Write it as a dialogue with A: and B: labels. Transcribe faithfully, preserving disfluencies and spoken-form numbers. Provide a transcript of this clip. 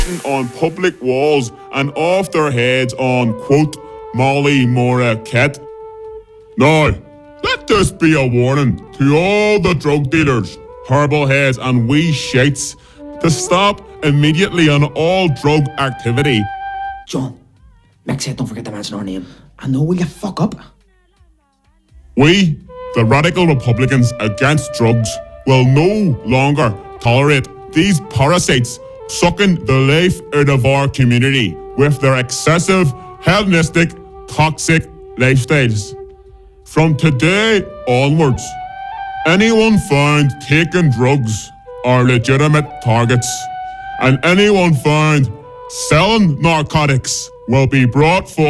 A: on public walls and off their heads on, quote, Molly Moraket. Now, let this be a warning to all the drug dealers, herbal heads and wee shites to stop immediately on all drug activity.
B: John, Mick said don't forget to mention our name. I know, will you fuck up?
A: We, the radical Republicans against drugs, will no longer tolerate these parasites sucking the life out of our community with their excessive, hedonistic, toxic lifestyles. From today onwards, anyone found taking drugs are legitimate targets, and anyone found selling narcotics will be brought forward